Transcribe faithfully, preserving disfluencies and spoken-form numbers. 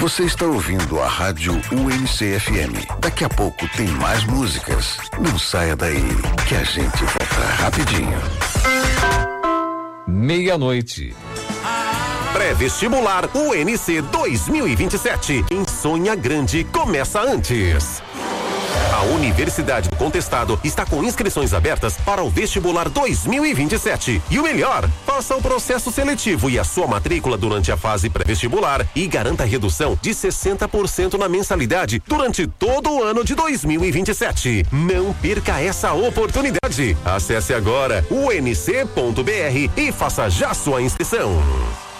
Você está ouvindo a rádio U N C F M. Daqui a pouco tem mais músicas. Não saia daí, que a gente volta rapidinho. Meia-noite. Pré-vestibular U N C dois mil e vinte e sete. Quem sonha grande começa antes. A Universidade do Contestado está com inscrições abertas para o vestibular dois mil e vinte e sete. E o melhor, faça o processo seletivo e a sua matrícula durante a fase pré-vestibular e garanta redução de sessenta por cento na mensalidade durante todo o ano de dois mil e vinte e sete. Não perca essa oportunidade. Acesse agora u n c ponto b r e faça já sua inscrição.